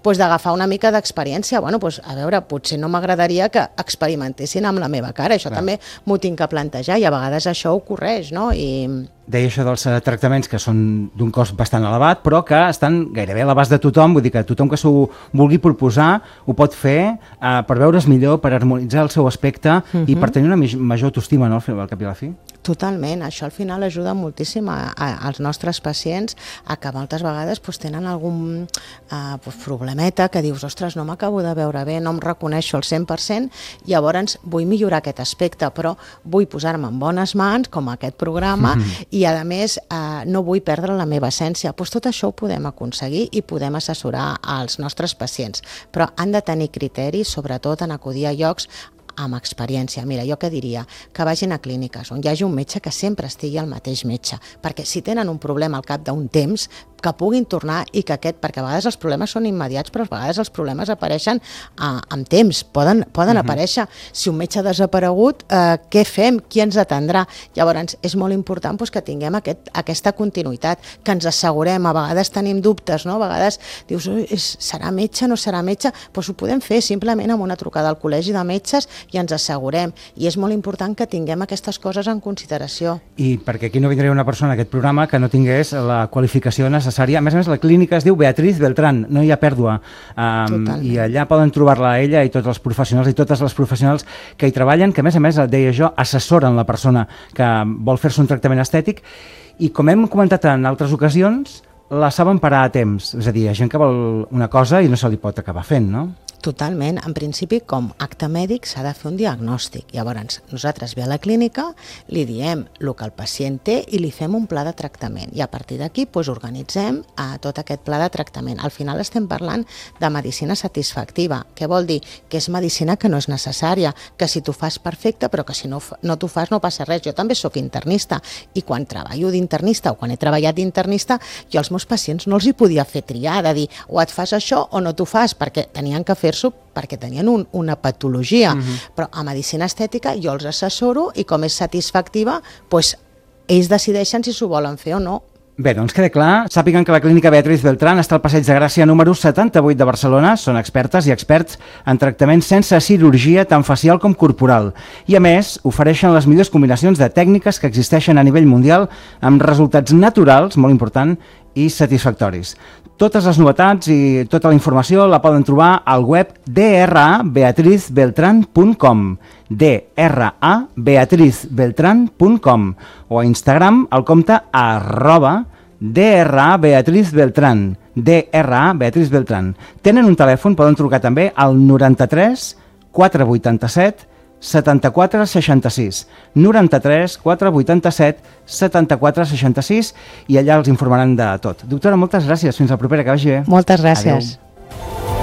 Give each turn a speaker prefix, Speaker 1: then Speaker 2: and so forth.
Speaker 1: d'agafar una mica d'experiència. Bueno, a veure, potser no m'agradaria que experimentessin amb la meva cara, això també m'ho tinc que plantejar, i a vegades això ocorreix, no?
Speaker 2: Deia això dels tractaments que són d'un cost bastant elevat, però que estan gairebé a l'abast de tothom, vull dir que tothom que s'ho vulgui proposar ho pot fer per veure's millor, per harmonitzar el seu aspecte i per tenir una major autoestima, no, al cap i a la fi.
Speaker 1: Totalment, això al final ajuda moltíssim als nostres pacients a que moltes vegades tenen algun problemeta que dius, ostres, no m'acabo de veure bé, no em reconeixo al 100%, llavors vull millorar aquest aspecte, però vull posar-me en bones mans, com aquest programa, i a més no vull perdre la meva essència. Tot això ho podem aconseguir i podem assessorar als nostres pacients, però han de tenir criteri, sobretot en acudir a llocs amb experiència. Mira, jo què diria? Que vagin a clíniques on hi hagi un metge que sempre estigui el mateix metge, perquè si tenen un problema al cap d'un temps, que puguin tornar i que perquè a vegades els problemes són immediats, però a vegades els problemes apareixen amb temps, poden aparèixer. Si un metge ha desaparegut, què fem? Qui ens atendrà? Llavors, és molt important que tinguem aquesta continuïtat, que ens assegurem. A vegades tenim dubtes, no? A vegades dius, serà metge, no serà metge? Doncs ho podem fer simplement amb una trucada al col·legi de metges i ens assegurem. I és molt important que tinguem aquestes coses en consideració.
Speaker 2: I perquè aquí no vindria una persona a aquest programa que no tingués la qualificació necessària. A més, la clínica es diu Beatriz Beltrán, no hi ha pèrdua. I allà poden trobar-la ella i tots els professionals i totes les professionals que hi treballen, que a més, deia jo, assessoren la persona que vol fer-se un tractament estètic i, com hem comentat en altres ocasions, la saben parar a temps. És a dir, hi ha gent que vol una cosa i no se li pot acabar fent, no?
Speaker 1: Totalment. En principi, com acte mèdic, s'ha de fer un diagnòstic. Llavors, nosaltres ve a la clínica, li diem el que el pacient té i li fem un pla de tractament. I a partir d'aquí organitzem tot aquest pla de tractament. Al final estem parlant de medicina satisfactiva. Què vol dir? Que és medicina que no és necessària, que si t'ho fas perfecte, però que si no t'ho fas no passa res. Jo també sóc internista i quan treballo d'internista o quan he treballat d'internista, jo als meus pacients no els hi podia fer triar, de dir o et fas això o no t'ho fas, perquè tenien que fer-s'ho perquè tenien una patologia. Però a medicina estètica jo els assessoro i com és satisfactiva, ells decideixen si s'ho volen fer o no.
Speaker 2: Bé, doncs queda clar. Sàpiguen que la clínica Beatriz Beltrán està al Passeig de Gràcia número 78 de Barcelona. Són expertes i experts en tractaments sense cirurgia tant facial com corporal. I a més, ofereixen les millors combinacions de tècniques que existeixen a nivell mundial amb resultats naturals, molt important, i satisfactoris. Totes les novetats i tota la informació la poden trobar al web drabeatrizbeltran.com drabeatrizbeltran.com o a Instagram al compte @drabeatrizbeltran drabeatrizbeltran. Tenen un telèfon, poden trucar també al 93 487 74 66 93 487 74 66 i allà els informaran de tot. Doctora, moltes gràcies. Fins la propera, que vagi bé.
Speaker 1: Moltes gràcies.
Speaker 2: Adéu.